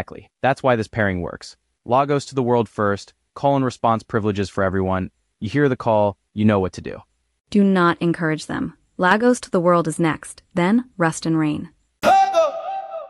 Exactly. That's why this pairing works. Law goes to the world first, call and response privileges for everyone. You hear the call, you know what to do. Do not encourage them. Lagos to the world is next, then rest and reign.